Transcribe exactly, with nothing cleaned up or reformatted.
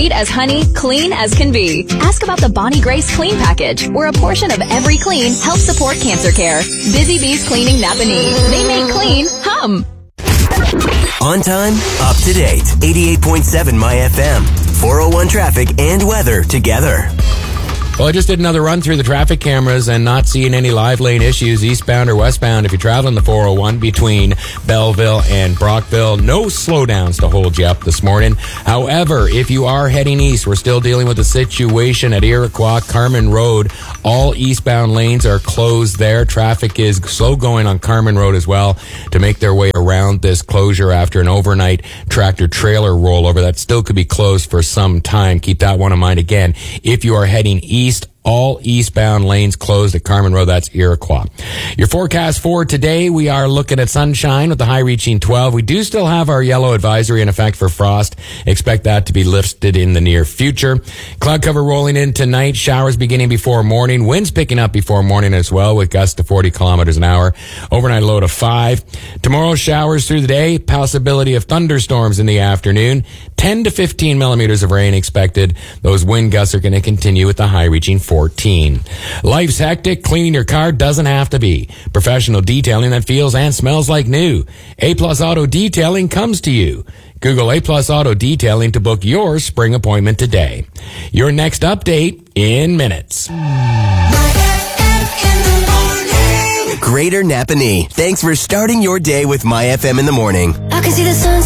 sweet as honey, clean as can be. Ask about the Bonnie Grace Clean Package, where a portion of every clean helps support cancer care. Busy Bees Cleaning Napanee. They make clean hum. On time, up to date. eighty-eight point seven My F M. four oh one traffic and weather together. Well, I just did another run through the traffic cameras and not seeing any live lane issues eastbound or westbound if you're traveling the four oh one between Belleville and Brockville. No slowdowns to hold you up this morning. However, if you are heading east, we're still dealing with a situation at Iroquois, Carman Road. All eastbound lanes are closed there. Traffic is slow going on Carman Road as well to make their way around this closure after an overnight tractor trailer rollover that still could be closed for some time. Keep that one in mind. Again, if you are heading east, all eastbound lanes closed at Carman Road. That's Iroquois. Your forecast for today, we are looking at sunshine with the high reaching twelve. We do still have our yellow advisory in effect for frost. Expect that to be lifted in the near future. Cloud cover rolling in tonight. Showers beginning before morning. Winds picking up before morning as well with gusts to forty kilometers an hour. Overnight low to five. Tomorrow, showers through the day. Possibility of thunderstorms in the afternoon. ten to fifteen millimeters of rain expected. Those wind gusts are going to continue with the high reaching fourteen. Life's hectic. Cleaning your car doesn't have to be. Professional detailing that feels and smells like new. A-Plus Auto Detailing comes to you. Google A-Plus Auto Detailing to book your spring appointment today. Your next update in minutes. Greater Napanee. Thanks for starting your day with My F M in the morning. I can see the sun